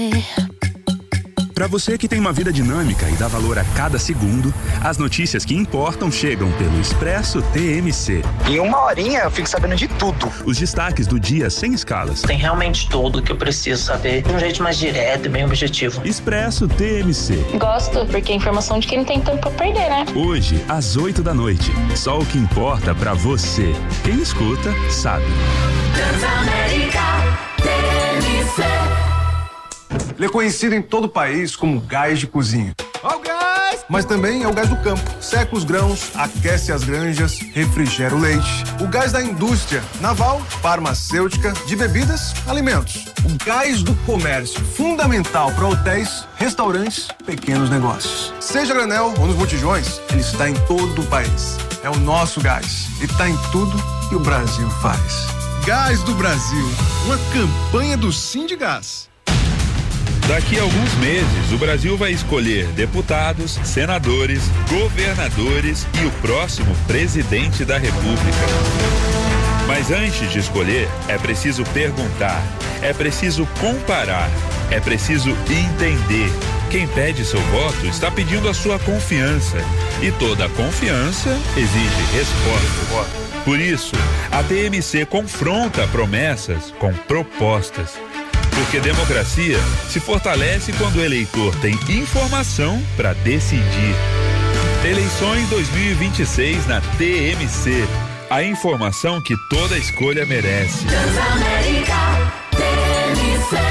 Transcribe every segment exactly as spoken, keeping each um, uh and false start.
Para você que tem uma vida dinâmica e dá valor a cada segundo, as notícias que importam chegam pelo Expresso T M C. Em uma horinha eu fico sabendo de tudo. Os destaques do dia sem escalas. Tem realmente tudo que eu preciso saber de um jeito mais direto e bem objetivo. Expresso T M C. Gosto, porque é informação de quem não tem tempo pra perder, né? Hoje, às oito da noite. Só o que importa pra você. Quem escuta, sabe. Transamérica T M C. Ele é conhecido em todo o país como gás de cozinha. Ó o gás! Mas também é o gás do campo. Seca os grãos, aquece as granjas, refrigera o leite. O gás da indústria naval, farmacêutica, de bebidas, alimentos. O gás do comércio, fundamental para hotéis, restaurantes, pequenos negócios. Seja granel ou nos botijões, ele está em todo o país. É o nosso gás. E está em tudo que o Brasil faz. Gás do Brasil, uma campanha do Sindigás. Daqui a alguns meses, o Brasil vai escolher deputados, senadores, governadores e o próximo presidente da República. Mas antes de escolher, é preciso perguntar, é preciso comparar, é preciso entender. Quem pede seu voto está pedindo a sua confiança. E toda confiança exige resposta. Por isso, a T M C confronta promessas com propostas. Porque democracia se fortalece quando o eleitor tem informação para decidir. Eleições dois mil e vinte e seis na T M C. A informação que toda escolha merece. Transamérica T M C.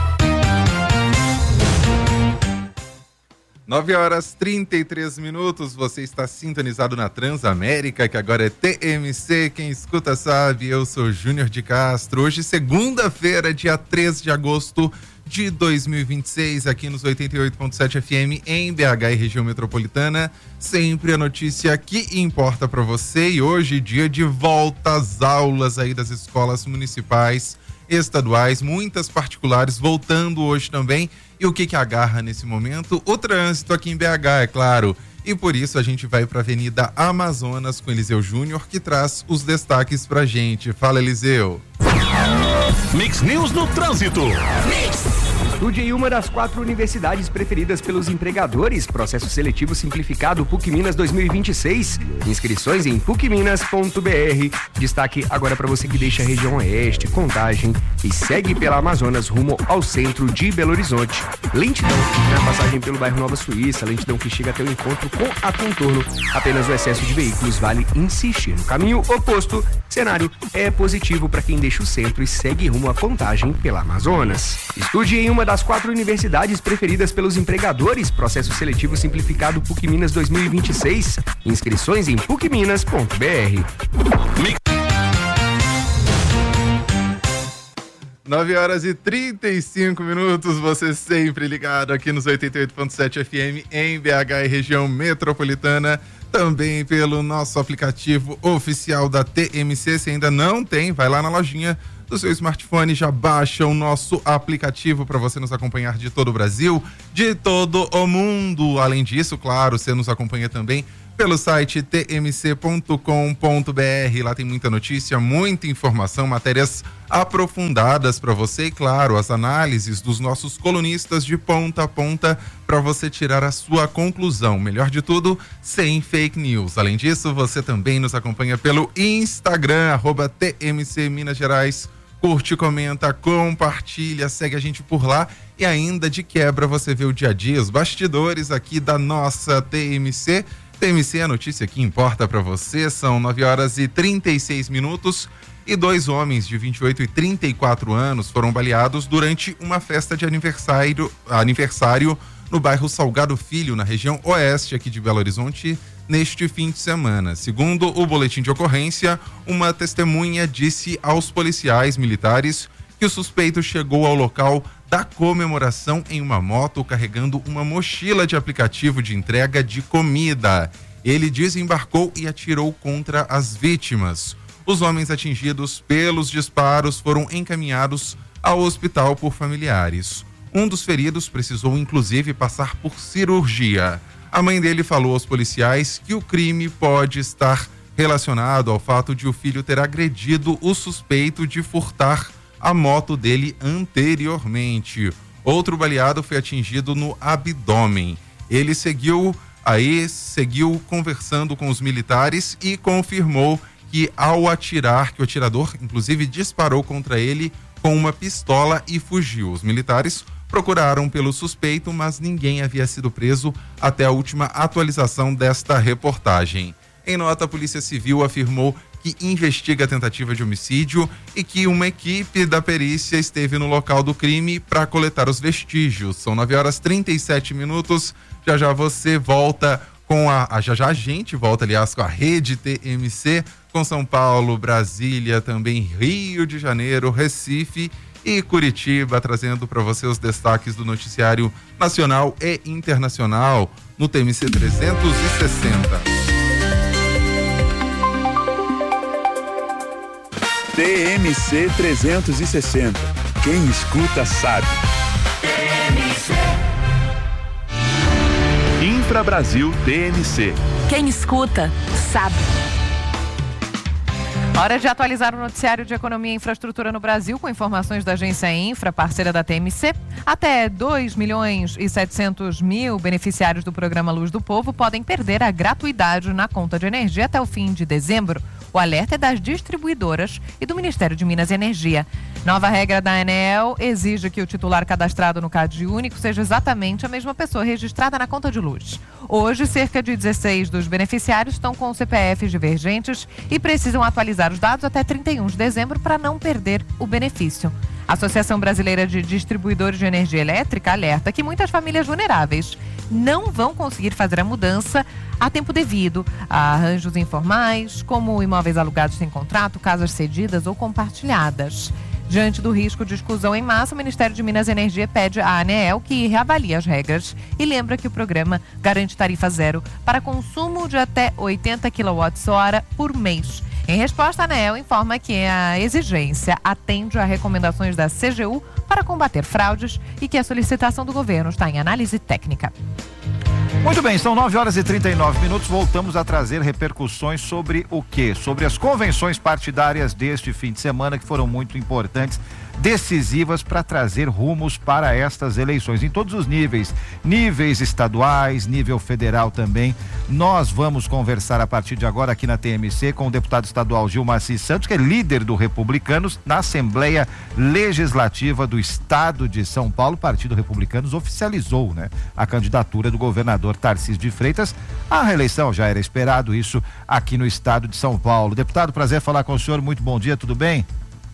nove horas e trinta e três minutos, você está sintonizado na Transamérica, que agora é T M C, quem escuta sabe, eu sou Júnior de Castro. Hoje, segunda-feira, dia três de agosto de dois mil e vinte e seis, aqui nos oitenta e oito ponto sete F M, em B H e região metropolitana, sempre a notícia que importa para você. E hoje, dia de volta às aulas aí das escolas municipais, estaduais, muitas particulares voltando hoje também. E o que que agarra nesse momento? O trânsito aqui em B H, é claro. E por isso a gente vai para a Avenida Amazonas com Eliseu Júnior, que traz os destaques pra gente. Fala, Eliseu. Mix News no trânsito. Mix. Estude em uma das quatro universidades preferidas pelos empregadores. Processo seletivo simplificado PUC Minas dois mil e vinte e seis. Inscrições em puc minas ponto b r. Destaque agora para você que deixa a região oeste, Contagem e segue pela Amazonas rumo ao centro de Belo Horizonte. Lentidão na passagem pelo bairro Nova Suíça, lentidão que chega até o encontro com a Contorno. Apenas o excesso de veículos vale insistir. No caminho oposto, cenário é positivo para quem deixa o centro e segue rumo à Contagem pela Amazonas. Estude em uma das quatro universidades preferidas pelos empregadores. Processo seletivo simplificado PUC Minas dois mil e vinte e seis. Inscrições em puc minas ponto b r. nove horas e trinta e cinco minutos, você sempre ligado aqui nos oitenta e oito ponto sete F M em B H e região metropolitana, também pelo nosso aplicativo oficial da T M C. Se ainda não tem, vai lá na lojinha do seu smartphone, já baixa o nosso aplicativo para você nos acompanhar de todo o Brasil, de todo o mundo. Além disso, claro, você nos acompanha também pelo site t m c ponto com ponto b r. Lá tem muita notícia, muita informação, matérias aprofundadas para você e, claro, as análises dos nossos colunistas de ponta a ponta para você tirar a sua conclusão. Melhor de tudo, sem fake news. Além disso, você também nos acompanha pelo Instagram, arroba T M C Minas Gerais. Curte, comenta, compartilha, segue a gente por lá. E ainda de quebra você vê o dia a dia, os bastidores aqui da nossa T M C. T M C é a notícia que importa para você. São nove horas e trinta e seis minutos e dois homens de vinte e oito e trinta e quatro anos foram baleados durante uma festa de aniversário, aniversário no bairro Salgado Filho, na região oeste aqui de Belo Horizonte, neste fim de semana. Segundo o boletim de ocorrência, uma testemunha disse aos policiais militares que o suspeito chegou ao local da comemoração em uma moto carregando uma mochila de aplicativo de entrega de comida. Ele desembarcou e atirou contra as vítimas. Os homens atingidos pelos disparos foram encaminhados ao hospital por familiares. Um dos feridos precisou inclusive passar por cirurgia. A mãe dele falou aos policiais que o crime pode estar relacionado ao fato de o filho ter agredido o suspeito de furtar a moto dele anteriormente. Outro baleado foi atingido no abdômen. Ele seguiu aí, seguiu conversando com os militares e confirmou que ao atirar, que o atirador inclusive disparou contra ele com uma pistola e fugiu. Os militares procuraram pelo suspeito, mas ninguém havia sido preso até a última atualização desta reportagem. Em nota, a Polícia Civil afirmou que investiga a tentativa de homicídio e que uma equipe da perícia esteve no local do crime para coletar os vestígios. São nove horas e trinta e sete minutos. Já já você volta com a, a já já a gente volta, aliás, com a Rede T M C, com São Paulo, Brasília, também Rio de Janeiro, Recife e Curitiba, trazendo para você os destaques do noticiário nacional e internacional no T M C trezentos e sessenta. T M C trezentos e sessenta. Quem escuta sabe. Infra Brasil T M C. Quem escuta sabe. Hora de atualizar o noticiário de economia e infraestrutura no Brasil com informações da agência Infra, parceira da T M C. Até dois milhões e setecentos mil beneficiários do programa Luz do Povo podem perder a gratuidade na conta de energia até o fim de dezembro. O alerta é das distribuidoras e do Ministério de Minas e Energia. Nova regra da ANEEL exige que o titular cadastrado no CAD único seja exatamente a mesma pessoa registrada na conta de luz. Hoje, cerca de dezesseis dos beneficiários estão com C P Fs divergentes e precisam atualizar os dados até trinta e um de dezembro para não perder o benefício. A Associação Brasileira de Distribuidores de Energia Elétrica alerta que muitas famílias vulneráveis não vão conseguir fazer a mudança a tempo devido a arranjos informais, como imóveis alugados sem contrato, casas cedidas ou compartilhadas. Diante do risco de exclusão em massa, o Ministério de Minas e Energia pede à ANEEL que reavalie as regras e lembra que o programa garante tarifa zero para consumo de até oitenta quilowatts-hora por mês. Em resposta, a ANEEL informa que a exigência atende a recomendações da C G U para combater fraudes e que a solicitação do governo está em análise técnica. Muito bem, são nove horas e trinta e nove minutos. Voltamos a trazer repercussões sobre o quê? Sobre as convenções partidárias deste fim de semana, que foram muito importantes, decisivas para trazer rumos para estas eleições em todos os níveis, níveis estaduais, nível federal também. Nós vamos conversar a partir de agora aqui na T M C com o deputado estadual Gilmar Santos, que é líder do Republicanos na Assembleia Legislativa do Estado de São Paulo. O Partido Republicanos oficializou, né, a candidatura do governador Tarcísio de Freitas à reeleição. Já era esperado isso aqui no estado de São Paulo. Deputado, prazer falar com o senhor. Muito bom dia, tudo bem?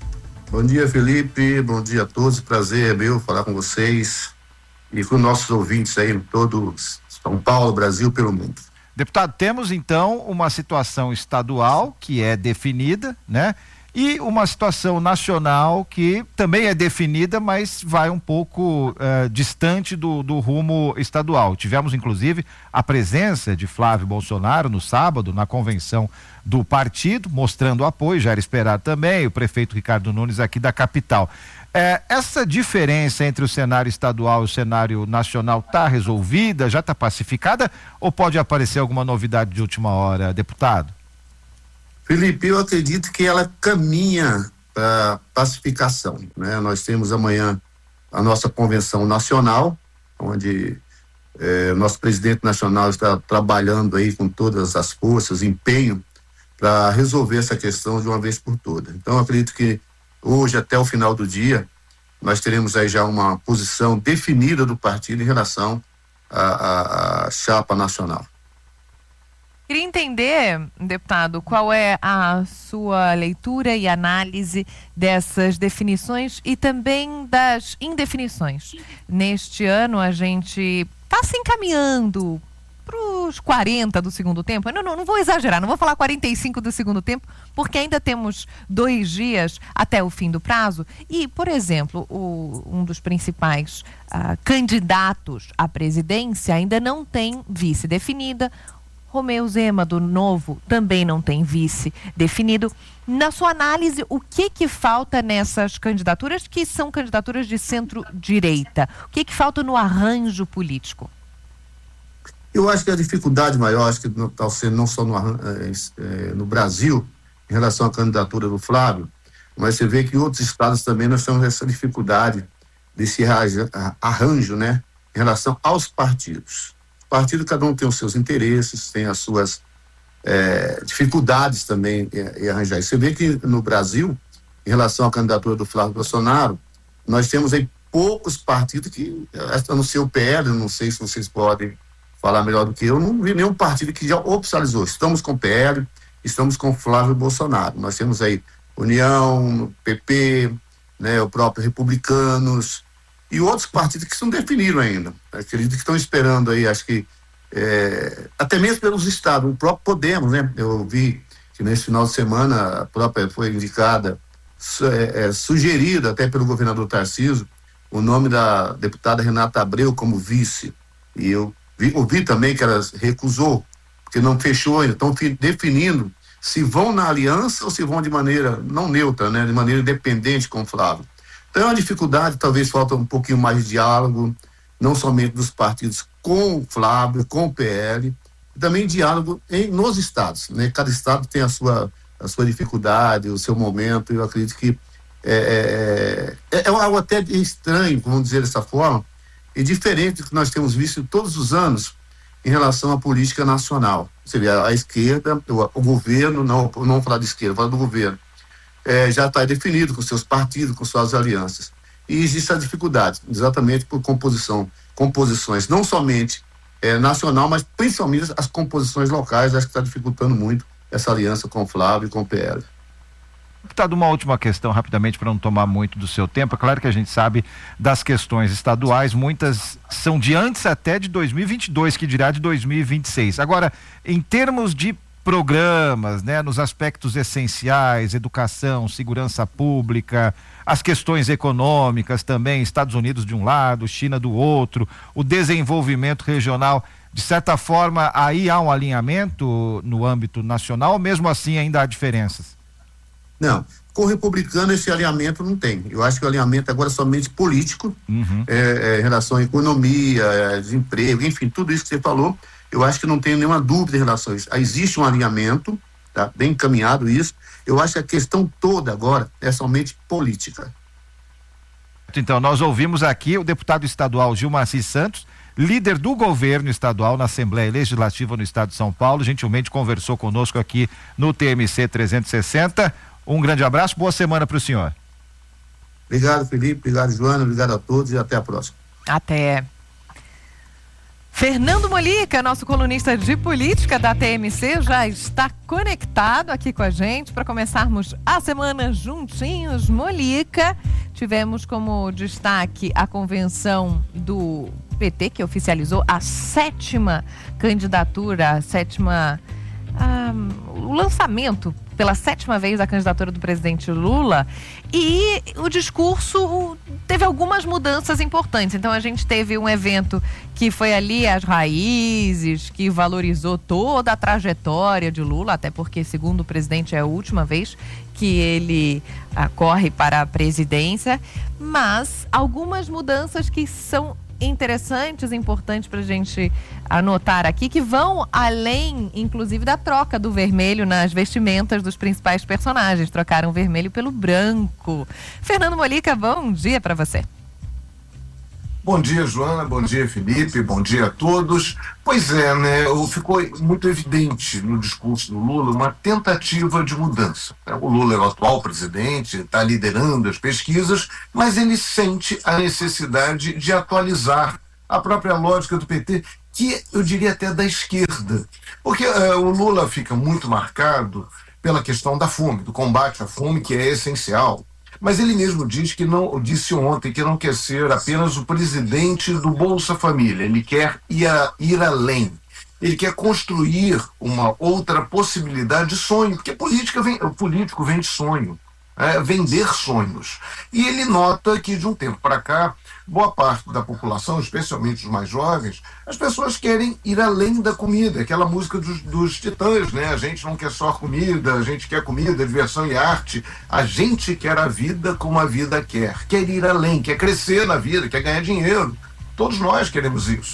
Bom dia, Felipe, bom dia a todos, prazer é meu falar com vocês e com nossos ouvintes aí em todo São Paulo, Brasil, pelo mundo. Deputado, temos então uma situação estadual que é definida, né? E uma situação nacional que também é definida, mas vai um pouco uh, distante do, do rumo estadual. Tivemos, inclusive, a presença de Flávio Bolsonaro no sábado, na convenção do partido, mostrando apoio, já era esperado também, o prefeito Ricardo Nunes aqui da capital. É, essa diferença entre o cenário estadual e o cenário nacional está resolvida, já está pacificada, ou pode aparecer alguma novidade de última hora, deputado? Felipe, eu acredito que ela caminha para pacificação, né? Nós temos amanhã a nossa convenção nacional, onde eh, o nosso presidente nacional está trabalhando aí com todas as forças, empenho, para resolver essa questão de uma vez por todas. Então, eu acredito que hoje, até o final do dia, nós teremos aí já uma posição definida do partido em relação à, à, à chapa nacional. Queria entender, deputado, qual é a sua leitura e análise dessas definições e também das indefinições. Neste ano, a gente está se encaminhando para os quarenta do segundo tempo. Não, não, não vou exagerar, não vou falar quarenta e cinco do segundo tempo, porque ainda temos dois dias até o fim do prazo. E, por exemplo, o, um dos principais uh, candidatos à presidência ainda não tem vice definida. Romeu Zema, do Novo, também não tem vice definido. Na sua análise, o que que falta nessas candidaturas, que são candidaturas de centro-direita? O que que falta no arranjo político? Eu acho que a dificuldade maior, acho que está sendo não só no, é, no Brasil, em relação à candidatura do Flávio, mas você vê que em outros estados também nós temos essa dificuldade desse arranjo, né, em relação aos partidos. Os partidos, cada um tem os seus interesses, tem as suas é, dificuldades também em, em arranjar isso. Você vê que no Brasil, em relação à candidatura do Flávio Bolsonaro, nós temos aí poucos partidos que, a não ser o P L, não sei se vocês podem falar melhor do que eu, não vi nenhum partido que já oficializou. Estamos com o P L, estamos com o Flávio Bolsonaro. Nós temos aí União, P P, né, o próprio Republicanos e outros partidos que não definiram ainda. Acredito que estão esperando aí, acho que é, até mesmo pelos estados, o próprio Podemos, né? Eu vi que nesse final de semana a própria foi indicada, é, é, sugerida até pelo governador Tarcísio, o nome da deputada Renata Abreu como vice. E eu vi, ouvi também que ela recusou, porque não fechou ainda, estão definindo se vão na aliança ou se vão de maneira não neutra, né, de maneira independente com o Flávio. Então é uma dificuldade, talvez falta um pouquinho mais de diálogo, não somente dos partidos com o Flávio, com o P L, também diálogo em, nos estados, né? Cada estado tem a sua, a sua dificuldade, o seu momento. Eu acredito que é, é, é, é algo até estranho, vamos dizer dessa forma, e diferente do que nós temos visto todos os anos em relação à política nacional. Você vê, a, a esquerda, o, o governo, não, não vou falar de esquerda, vou falar do governo, é, já está definido com seus partidos, com suas alianças. E existe a dificuldade, exatamente por composição, composições, não somente é, nacional, mas principalmente as composições locais, acho que está dificultando muito essa aliança com o Flávio e com o P L. Deputado, uma última questão rapidamente para não tomar muito do seu tempo. É claro que a gente sabe das questões estaduais, muitas são de antes até de dois mil e vinte e dois, que dirá de dois mil e vinte e seis. Agora, em termos de programas, né, nos aspectos essenciais, educação, segurança pública, as questões econômicas também, Estados Unidos de um lado, China do outro, o desenvolvimento regional, de certa forma, aí há um alinhamento no âmbito nacional, ou mesmo assim ainda há diferenças? Não, com o republicano esse alinhamento não tem. Eu acho que o alinhamento agora é somente político, uhum. é, é, em relação à economia, é, desemprego, enfim, tudo isso que você falou, eu acho que não tenho nenhuma dúvida em relação a isso. Existe um alinhamento, tá? Bem encaminhado isso. Eu acho que a questão toda agora é somente política. Então, nós ouvimos aqui o deputado estadual Gilmaci Santos, líder do governo estadual na Assembleia Legislativa no estado de São Paulo, gentilmente conversou conosco aqui no T M C trezentos e sessenta. Um grande abraço, boa semana para o senhor. Obrigado, Felipe, obrigado, Joana, obrigado a todos e até a próxima. Até. Fernando Molica, nosso colunista de política da T M C, já está conectado aqui com a gente para começarmos a semana juntinhos. Molica, tivemos como destaque a convenção do P T, que oficializou a sétima candidatura, a sétima... Ah, o lançamento pela sétima vez da candidatura do presidente Lula, e o discurso teve algumas mudanças importantes. Então a gente teve um evento que foi ali as raízes, que valorizou toda a trajetória de Lula, até porque, segundo o presidente, é a última vez que ele ah, corre para a presidência, mas algumas mudanças que são interessantes, importantes para a gente anotar aqui, que vão além, inclusive, da troca do vermelho nas vestimentas dos principais personagens. Trocaram o vermelho pelo branco. Fernando Molica, bom dia para você. Bom dia, Joana, bom dia, Felipe, bom dia a todos. Pois é, né, ficou muito evidente no discurso do Lula uma tentativa de mudança. O Lula é o atual presidente, está liderando as pesquisas, mas ele sente a necessidade de atualizar a própria lógica do P T, que eu diria até da esquerda. Porque uh, o Lula fica muito marcado pela questão da fome, do combate à fome, que é essencial. Mas ele mesmo diz que não, disse ontem que não quer ser apenas o presidente do Bolsa Família, ele quer ir, a, ir além. Ele quer construir uma outra possibilidade de sonho, porque a política vem, o político vem de sonho, é, vender sonhos. E ele nota que de um tempo para cá, boa parte da população, especialmente os mais jovens, as pessoas querem ir além da comida, aquela música dos, dos Titãs, né? A gente não quer só comida, a gente quer comida, diversão e arte. A gente quer a vida como a vida quer, quer ir além, quer crescer na vida, quer ganhar dinheiro. Todos nós queremos isso.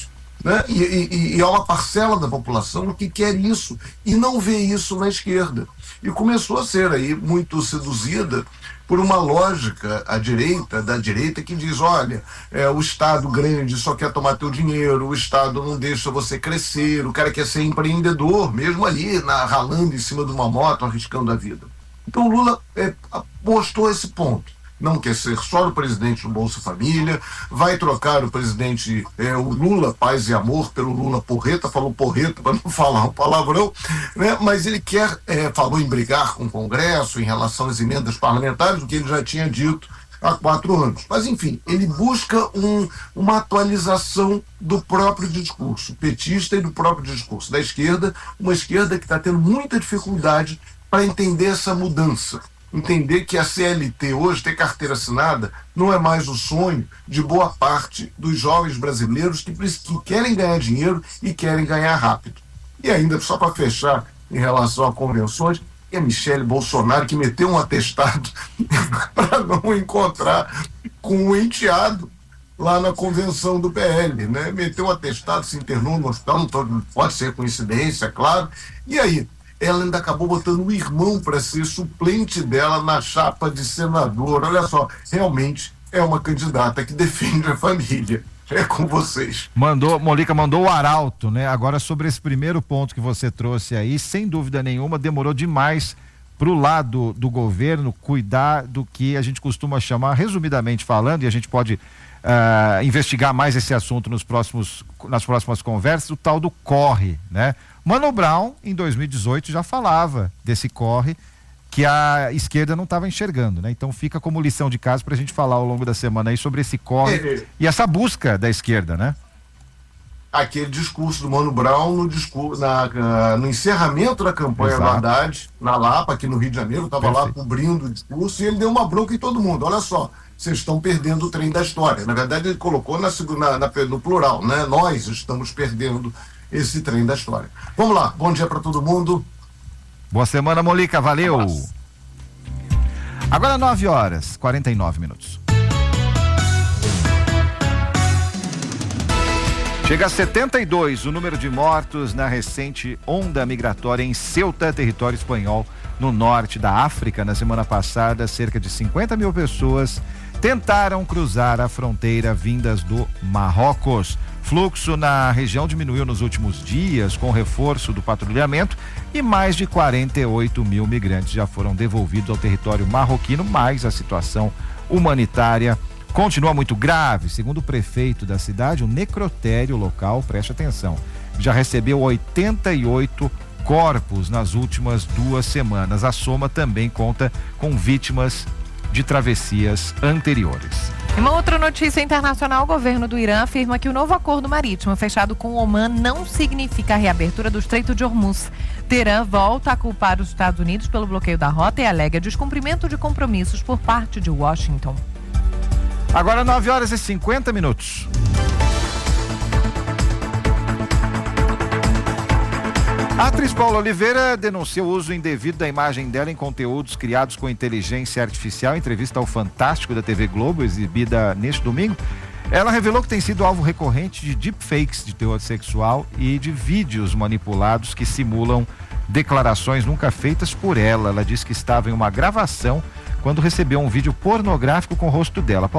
Né? E, e, e há uma parcela da população que quer isso e não vê isso na esquerda. E começou a ser aí muito seduzida por uma lógica à direita, da direita, que diz, olha, é, o Estado grande só quer tomar teu dinheiro, o Estado não deixa você crescer, o cara quer ser empreendedor, mesmo ali, na, ralando em cima de uma moto, arriscando a vida. Então o Lula é, mostrou esse ponto. Não quer ser só o presidente do Bolsa Família, vai trocar o presidente, é, o Lula Paz e Amor, pelo Lula Porreta, falou porreta para não falar um palavrão, né? Mas ele quer, é, falou em brigar com o Congresso em relação às emendas parlamentares, o que ele já tinha dito há quatro anos. Mas, enfim, ele busca um, uma atualização do próprio discurso petista e do próprio discurso da esquerda, uma esquerda que está tendo muita dificuldade para entender essa mudança. Entender que a C L T hoje, ter carteira assinada, não é mais o sonho de boa parte dos jovens brasileiros que, que querem ganhar dinheiro e querem ganhar rápido. E ainda, só para fechar, em relação a convenções, é a Michele Bolsonaro que meteu um atestado para não encontrar com o enteado lá na convenção do P L, né? Meteu um atestado, se internou no hospital, não pode ser coincidência, claro. E aí? Ela ainda acabou botando o irmão para ser suplente dela na chapa de senador. Olha só, realmente é uma candidata que defende a família. É com vocês. Mandou, Molica mandou o arauto, né? Agora, sobre esse primeiro ponto que você trouxe aí, sem dúvida nenhuma, demorou demais para o lado do governo cuidar do que a gente costuma chamar, resumidamente falando, e a gente pode uh, investigar mais esse assunto nos próximos, nas próximas conversas, o tal do corre, né? Mano Brown, em dois mil e dezoito, já falava desse corre que a esquerda não estava enxergando, né? Então fica como lição de casa para a gente falar ao longo da semana aí sobre esse corre é, e essa busca da esquerda, né? Aquele discurso do Mano Brown no, discurso, na, uh, no encerramento da campanha Exato. do Haddad, na Lapa, aqui no Rio de Janeiro, estava lá cobrindo o discurso e ele deu uma bronca em todo mundo. Olha só, vocês estão perdendo o trem da história. Na verdade, ele colocou na, na, na, no plural, né? Nós estamos perdendo esse trem da história. Vamos lá, bom dia para todo mundo. Boa semana, Molica, valeu. Abraço. Agora nove horas, quarenta e nove minutos. Chega a setenta e dois o número de mortos na recente onda migratória em Ceuta, território espanhol, no norte da África. Na semana passada, cerca de cinquenta mil pessoas tentaram cruzar a fronteira vindas do Marrocos. Fluxo na região diminuiu nos últimos dias com o reforço do patrulhamento e mais de quarenta e oito mil migrantes já foram devolvidos ao território marroquino, mas a situação humanitária continua muito grave. Segundo o prefeito da cidade, o necrotério local, preste atenção, já recebeu oitenta e oito corpos nas últimas duas semanas. A soma também conta com vítimas de travessias anteriores. Uma outra notícia internacional, o governo do Irã afirma que o novo acordo marítimo fechado com o Omã não significa a reabertura do Estreito de Hormuz. Teherã volta a culpar os Estados Unidos pelo bloqueio da rota e alega descumprimento de compromissos por parte de Washington. Agora nove horas e cinquenta minutos. A atriz Paula Oliveira denuncia o uso indevido da imagem dela em conteúdos criados com inteligência artificial. Em entrevista ao Fantástico da T V Globo, exibida neste domingo, ela revelou que tem sido alvo recorrente de deepfakes de teor sexual e de vídeos manipulados que simulam declarações nunca feitas por ela. Ela disse que estava em uma gravação quando recebeu um vídeo pornográfico com o rosto dela.